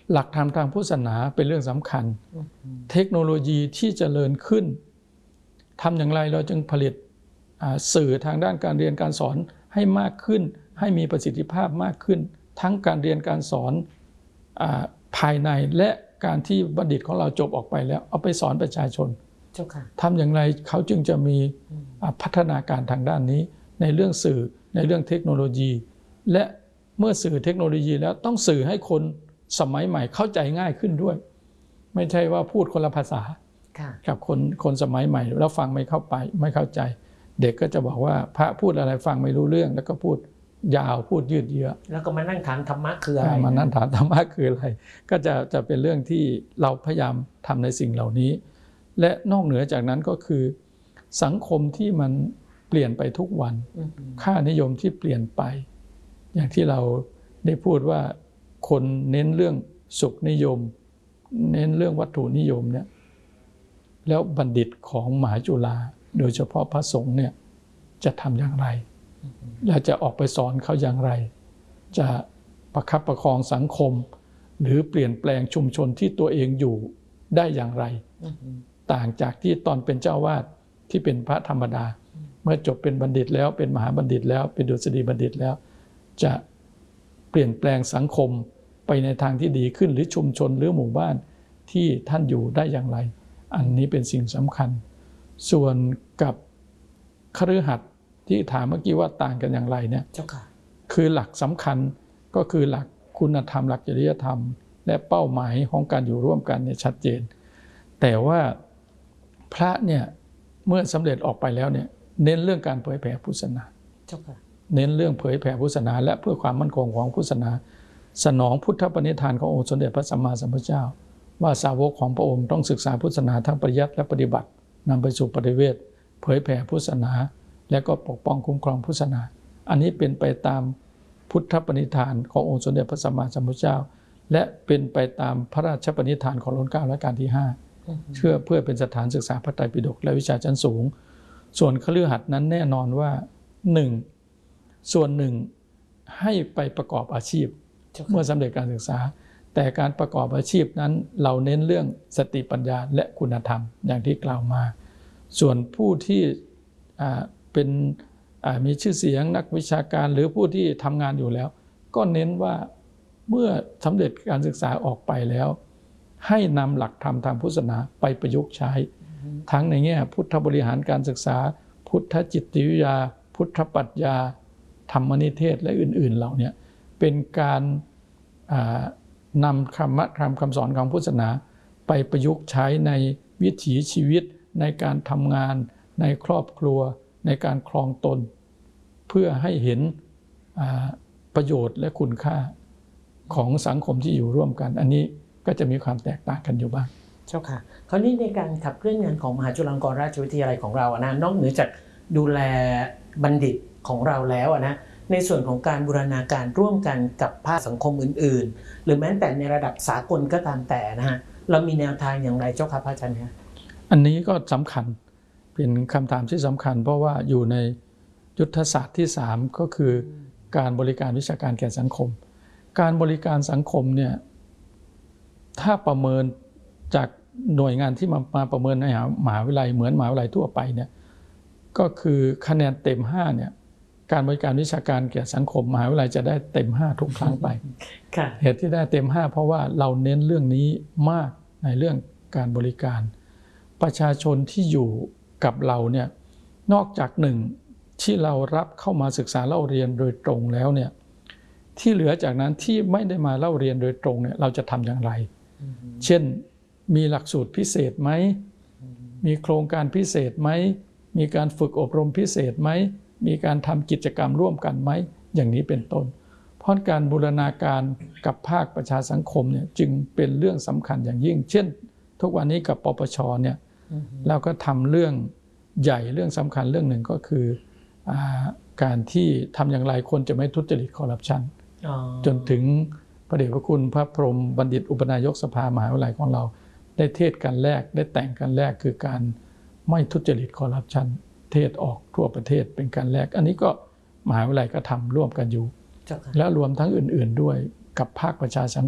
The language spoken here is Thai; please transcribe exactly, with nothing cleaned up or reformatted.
หลักธรรมทางพุทธศาสนาเป็นเรื่องสำคัญเทคโนโลยีที่เจริญขึ้นทำอย่างไรเราจึงผลิตสื่อทางด้านการเรียนการสอนให้มากขึ้นให้มีประสิทธิภาพมากขึ้นทั้งการเรียนการสอนภายในและการที่บัณฑิตของเราจบออกไปแล้วเอาไปสอนประชาชนทำอย่างไรเขาจึงจะมีพัฒนาการทางด้านนี้ในเรื่องสื่อในเรื่องเทคโนโลยีและเมื่อสื่อเทคโนโลยีแล้วต้องสื่อให้คนสมัยใหม่เข้าใจง่ายขึ้นด้วยไม่ใช่ว่าพูดคนละภาษากับคนคนสมัยใหม่แล้วฟังไม่เข้าไปไม่เข้าใจเด็กก็จะบอกว่าพระพูดอะไรฟังไม่รู้เรื่องแล้วก็พูดยาวพูดยืดเยื้อแล้วก็มานั่งถามธรรมะคืออะไรมานั่งถามธรรมะคืออะไรก็จะจะเป็นเรื่องที่เราพยายามทำในสิ่งเหล่านี้และนอกเหนือจากนั้นก็คือสังคมที่มันเปลี่ยนไปทุกวันค่านิยมที่เปลี่ยนไปอย่างที่เราได้พูดว่าคนเน้นเรื่องสุขนิยมเน้นเรื่องวัตถุนิยมเนี่ยแล้วบัณฑิตของมหาจุฬาโดยเฉพาะพระสงฆ์เนี่ยจะทำอย่างไรและจะออกไปสอนเขาอย่างไรจะประคับประคองสังคมหรือเปลี่ยนแปลงชุมชนที่ตัวเองอยู่ได้อย่างไรต่างจากที่ตอนเป็นเจ้าวาดที่เป็นพระธรรมดาเมื่อจบเป็นบัณฑิตแล้วเป็นมหาบัณฑิตแล้วเป็นดุษฎีบัณฑิตแล้วจะเปลี่ยนแปลงสังคมไปในทางที่ดีขึ้นหรือชุมชนหรือหมู่บ้านที่ท่านอยู่ได้อย่างไรอันนี้เป็นสิ่งสำคัญส่วนกับคฤหัสถ์ที่ถามเมื่อกี้ว่าต่างกันอย่างไรเนี่ยคือหลักสำคัญก็คือหลักคุณธรรมหลักจริยธรรมและเป้าหมายของการอยู่ร่วมกันเนี่ยชัดเจนแต่ว่าพระเนี่ยเมื่อสำเร็จออกไปแล้วเนี่ยเน้นเรื่องการเผยแผ่พุทธศาสนาเน้นเรื่องเผยแผ่พุทธศาสนาและเพื่อความมั่นคงของพุทธศาสนาสนองพุทธปณิธานขององค์สมเด็จพระสัมมาสัมพุทธเจ้าว่าสาวกของพระองค์ต้องศึกษาพุทธศาสนาทั้งปริยัติและปฏิบัตินำไปสู่ปฏิเวทเผยแผ่พุทธศาสนาและก็ปกป้องคุ้มครองพุทธศาสนาอันนี้เป็นไปตามพุทธปณิธานขององค์สมเด็จพระสัมมาสัมพุทธเจ้าและเป็นไปตามพระราชปณิธานของรัชกาลที่เก้าและรัชกาลที่ห้าเพื่อเพื่อเป็นสถานศึกษาพระไตรปิฎกและวิชาชั้นสูงส่วนคฤหัสถ์นั้นแน่นอนว่าหนึ่งส่วนหนึ่งให้ไปประกอบอาชีพเมื่อสำเร็จการศึกษาแต่การประกอบอาชีพนั้นเราเน้นเรื่องสติปัญญาและคุณธรรมอย่างที่กล่าวมาส่วนผู้ที่เป็นมีชื่อเสียงนักวิชาการหรือผู้ที่ทำงานอยู่แล้วก็เน้นว่าเมื่อสำเร็จการศึกษาออกไปแล้วให้นำหลักธรรมทางพุทธศาสนาไปประยุกต์ใช้ทั้งในแง่พุทธบริหารการศึกษาพุทธจิตวิทยาพุทธปรัชญาธรรมนิเทศและอื่นๆเหล่านี้เป็นการนำคำธรรมคำสอนของพุทธศาสนาไปประยุกต์ใช้ในวิถีชีวิตในการทำงานในครอบครัวในการครองตนเพื่อให้เห็นประโยชน์และคุณค่าของสังคมที่อยู่ร่วมกันอันนี้ก็จะมีความแตกต่างกันอยู่บ้างเจ้าค่ะคราวนี้ในการขับเคลื่อนงานของมหาจุฬาลงกรณราชวิทยาลัยของเราอะนะนอกเหนือจากดูแลบัณฑิตของเราแล้วอะนะในส่วนของการบูรณาการร่วมกันกับภาคสังคมอื่นๆหรือแม้แต่ในระดับสากลก็ตามแต่นะฮะเรามีแนวทางอย่างไรเจ้าค่ะพระอาจารย์ฮะอันนี้ก็สำคัญเป็นคำถามที่สำคัญเพราะว่าอยู่ในยุทธศาสตร์ที่สามก็คือการบริการวิชาการแก่สังคมการบริการสังคมเนี่ยถ้าประเมินจากหน่วยงานที่มามาประเมินในมหาวิทยาลัยเหมือนมหาวิทยาลัยทั่วไปเนี่ยก็คือคะแนนเต็มห้าเนี่ยการบริการวิชาการแก่สังคมมหาวิทยาลัยจะได้เต็มห้าทุกครั้งไป เหตุที่ได้เต็มห้าเพราะว่าเราเน้นเรื่องนี้มากในเรื่องการบริการประชาชนที่อยู่กับเราเนี่ยนอกจากหนึ่งที่เรารับเข้ามาศึกษาเล่าเรียนโดยตรงแล้วเนี่ยที่เหลือจากนั้นที่ไม่ได้มาเล่าเรียนโดยตรงเนี่ยเราจะทำอย่างไรเช่นมีหลักสูตรพิเศษไหมมีโครงการพิเศษไหมมีการฝึกอบรมพิเศษไหมมีการทำกิจกรรมร่วมกันไหมอย่างนี้เป็นต้นเพราะการบูรณาการกับภาคประชาสังคมเนี่ยจึงเป็นเรื่องสำคัญอย่างยิ่งเช่นทุกวันนี้กับปปชเนี่ยเราก็ทำเรื่องใหญ่เรื่องสำคัญเรื่องหนึ่งก็คือการที่ทำอย่างไรคนจะไม่ทุจริตคอร์รัปชันจนถึงพระเดชพระคุณพระพรหมบัณฑิตอุปนายกสภามหาวิทยาลัยของเราได้เทศกันแรกได้แต่งกันแรกคือการไม่ทุจริตคอร์รัปชันเทศออกทั่วประเทศเป็นการแรกอันนี้ก็มหาวิทยาลัยก็ทำร่วมกันอยู่และรวมทั้งอื่นๆด้วยกับภาคประชาสัง